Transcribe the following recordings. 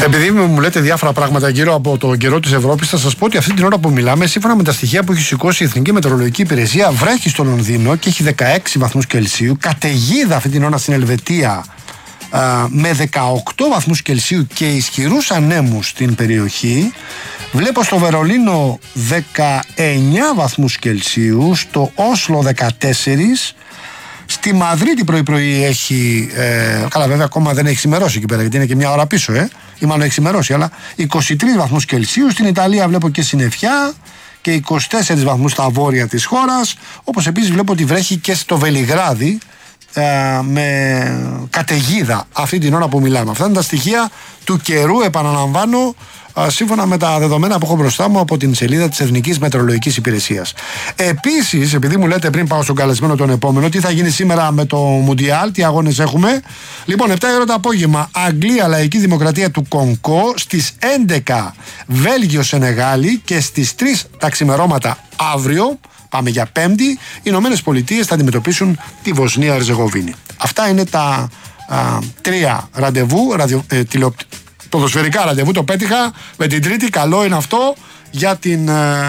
Επειδή μου λέτε διάφορα πράγματα γύρω από τον καιρό της Ευρώπης, θα σας πω ότι αυτή την ώρα που μιλάμε, σύμφωνα με τα στοιχεία που έχει σηκώσει η Εθνική Μετεωρολογική Υπηρεσία, βρέχει στο Λονδίνο και έχει 16 βαθμούς Κελσίου. Καταιγίδα αυτή την ώρα στην Ελβετία με 18 βαθμούς Κελσίου και ισχυρούς ανέμους στην περιοχή. Βλέπω στο Βερολίνο 19 βαθμούς Κελσίου, στο Όσλο 14. Στη Μαδρίτη πρωί-πρωί έχει, καλά βέβαια ακόμα δεν έχει ξημερώσει εκεί πέρα γιατί είναι και μια ώρα πίσω ή μάλλον έχει ξημερώσει, αλλά 23 βαθμούς Κελσίου. Στην Ιταλία βλέπω και συννεφιά και 24 βαθμούς στα βόρεια της χώρας, όπως επίσης βλέπω ότι βρέχει και στο Βελιγράδι με καταιγίδα αυτή την ώρα που μιλάμε. Αυτά είναι τα στοιχεία του καιρού, επαναλαμβάνω, σύμφωνα με τα δεδομένα που έχω μπροστά μου από την σελίδα της Εθνικής Μετεωρολογικής Υπηρεσίας. Επίσης, επειδή μου λέτε πριν πάω στον καλεσμένο τον επόμενο, τι θα γίνει σήμερα με το Μουντιάλ, τι αγώνες έχουμε. Λοιπόν, 7 ώρα το απόγευμα, Αγγλία, Λαϊκή Δημοκρατία του Κονγκό, στις 11 Βέλγιο, Σενεγάλη και στις 3 τα ξημερώματα αύριο, πάμε για Πέμπτη, οι Ηνωμένες Πολιτείες θα αντιμετωπίσουν τη Βοσνία Ερζεγοβίνη. Αυτά είναι τα 3 ραντεβού, ποδοσφαιρικά ραντεβού, το πέτυχα με την Τρίτη, καλό είναι αυτό για την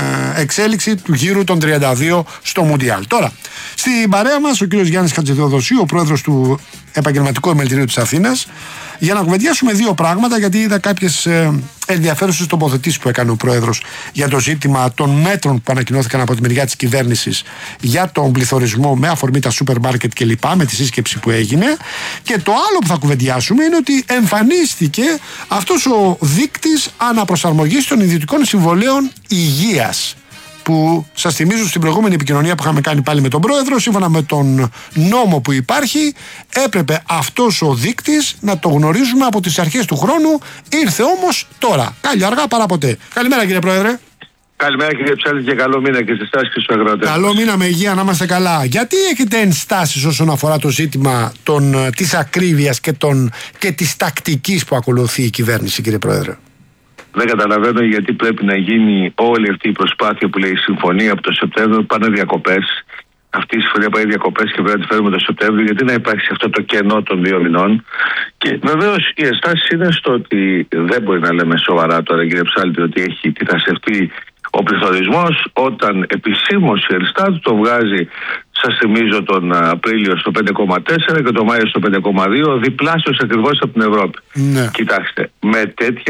εξέλιξη του γύρου των 32 στο Μουντιάλ. Τώρα, στην παρέα μας ο κύριος Γιάννης Χατζηδεοδοσίου, ο πρόεδρος του Επαγγελματικού Επιμελητηρίου της Αθήνας, για να κουβεντιάσουμε δύο πράγματα, γιατί είδα κάποιες ενδιαφέρουσες τοποθετήσεις που έκανε ο πρόεδρος για το ζήτημα των μέτρων που ανακοινώθηκαν από τη μεριά της κυβέρνησης για τον πληθωρισμό με αφορμή τα σούπερ μάρκετ κλπ. Με τη σύσκεψη που έγινε. Και το άλλο που θα κουβεντιάσουμε είναι ότι εμφανίστηκε αυτός ο δείκτης αναπροσαρμογής των ιδιωτικών συμβολέων υγείας, που σας θυμίζω στην προηγούμενη επικοινωνία που είχαμε κάνει πάλι με τον πρόεδρο, σύμφωνα με τον νόμο που υπάρχει, έπρεπε αυτός ο δείκτης να το γνωρίζουμε από τις αρχές του χρόνου. Ήρθε όμως τώρα. Κάλλιο αργά παρά ποτέ. Καλημέρα κύριε πρόεδρε. Καλημέρα κύριε Ψάλη και καλό μήνα και στις τάσεις και στους αγρότες. Καλό μήνα με υγεία, να είμαστε καλά. Γιατί έχετε ενστάσεις όσον αφορά το ζήτημα της ακρίβειας και της τακτικής που ακολουθεί η κυβέρνηση, κύριε πρόεδρε? Δεν καταλαβαίνω γιατί πρέπει να γίνει όλη αυτή η προσπάθεια που λέει η συμφωνία από το Σεπτέμβριο, πάνε διακοπές. Αυτή η συμφωνία πάει διακοπές και πρέπει να τη φέρουμε το Σεπτέμβριο, γιατί να υπάρξει αυτό το κενό των 2 μηνών. Και βεβαίως η ενστάσεις είναι στο ότι δεν μπορεί να λέμε σοβαρά τώρα, κύριε Ψάλτη, ότι έχει τυθασευτεί ο πληθωρισμός, όταν επισήμως η Ελστάτ το βγάζει, σας θυμίζω, τον Απρίλιο στο 5,4 και τον Μάιο στο 5,2, διπλάσιος ακριβώς από την Ευρώπη. Ναι. Κοιτάξτε, με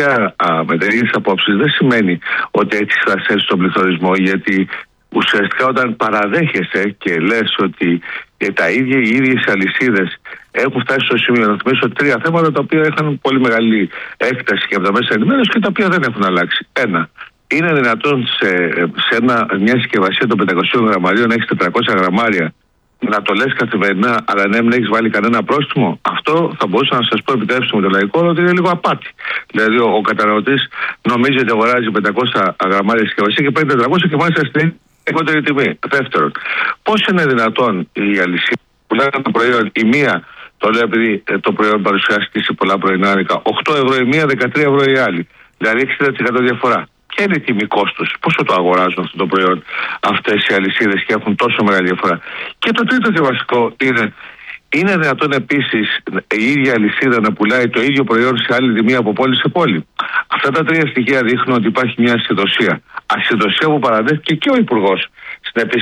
τέτοιες απόψεις δεν σημαίνει ότι έτσι θα θέσει τον πληθωρισμό, γιατί ουσιαστικά όταν παραδέχεσαι και λες ότι οι ίδιες αλυσίδες έχουν φτάσει στο σημείο, να θυμίσω 3 θέματα τα οποία είχαν πολύ μεγάλη έκταση και από τα μέσα ενημέρωσης και τα οποία δεν έχουν αλλάξει. Ένα. Είναι δυνατόν σε μια συσκευασία των 500 γραμμαρίων να έχεις 400 γραμμάρια, να το λες καθημερινά, αλλά ναι, μην έχεις βάλει κανένα πρόστιμο? Αυτό θα μπορούσα να σας πω, επιτρέψτε μου το λαϊκό, ότι είναι λίγο απάτη. Δηλαδή ο καταναλωτής νομίζει ότι αγοράζει 500 γραμμάρια συσκευασία και παίρνει 400 και μάλιστα στην λιγότερη τιμή. Δεύτερον, πώς είναι δυνατόν η αλυσίδα που λένε το προϊόν, η μία, το λέω επειδή το προϊόν παρουσιάστηκε σε πολλά πρωινάρικα, 8 ευρώ η μία, 13 ευρώ η άλλη. Δηλαδή 60% διαφορά. Ποια είναι η τιμή κόστους, πόσο το αγοράζουν αυτό το προϊόν αυτές οι αλυσίδες και έχουν τόσο μεγάλη διαφορά? Και το τρίτο και βασικό είναι δυνατόν επίσης η ίδια αλυσίδα να πουλάει το ίδιο προϊόν σε άλλη τιμή από πόλη σε πόλη? Αυτά τα 3 στοιχεία δείχνουν ότι υπάρχει μια ασυδοσία. Ασυδοσία που παραδέχθηκε και ο Υπουργός στην